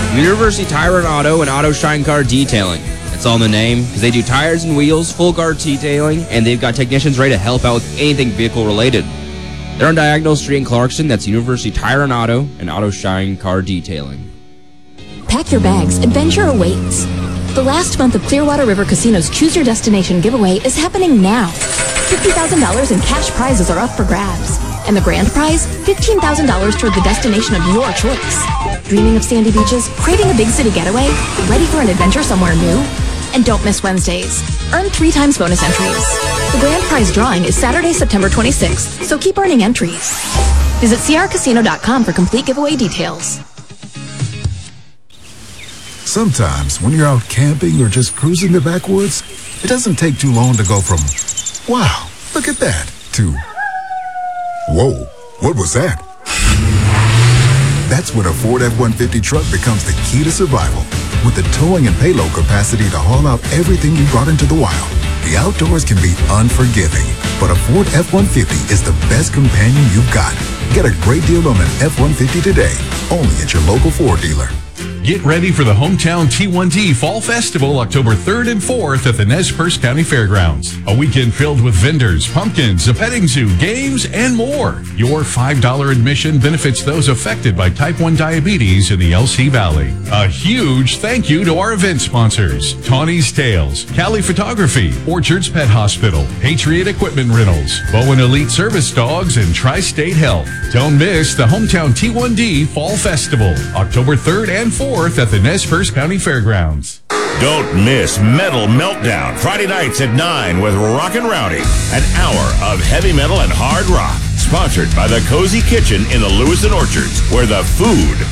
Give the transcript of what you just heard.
University Tire and Auto and Auto Shine Car Detailing. It's all in the name because they do tires and wheels, full car detailing, and they've got technicians ready to help out with anything vehicle related. They're on Diagonal Street in Clarkson. That's University Tire and Auto Shine Car Detailing. Pack your bags. Adventure awaits. The last month of Clearwater River Casino's Choose Your Destination giveaway is happening now. $50,000 in cash prizes are up for grabs. And the grand prize, $15,000 toward the destination of your choice. Dreaming of sandy beaches? Craving a big city getaway? Ready for an adventure somewhere new? And don't miss Wednesdays. Earn 3 times bonus entries. The grand prize drawing is Saturday, September 26th, so keep earning entries. Visit crcasino.com for complete giveaway details. Sometimes when you're out camping or just cruising the backwoods, it doesn't take too long to go from, wow, look at that, to, whoa, what was that? That's when a Ford F-150 truck becomes the key to survival. With the towing and payload capacity to haul out everything you brought into the wild, the outdoors can be unforgiving. But a Ford F-150 is the best companion you've got. Get a great deal on an F-150 today, only at your local Ford dealer. Get ready for the Hometown T1D Fall Festival October 3rd and 4th at the Nez Perce County Fairgrounds. A weekend filled with vendors, pumpkins, a petting zoo, games, and more. Your $5 admission benefits those affected by type 1 diabetes in the LC Valley. A huge thank you to our event sponsors: Tawny's Tales, Cali Photography, Orchards Pet Hospital, Patriot Equipment Rentals, Bowen Elite Service Dogs, and Tri-State Health. Don't miss the Hometown T1D Fall Festival October 3rd and 4th at the Nez Perce County Fairgrounds. Don't miss Metal Meltdown Friday nights at 9 with Rockin' Rowdy. An hour of heavy metal and hard rock. Sponsored by the Cozy Kitchen in the Lewiston Orchards, where the food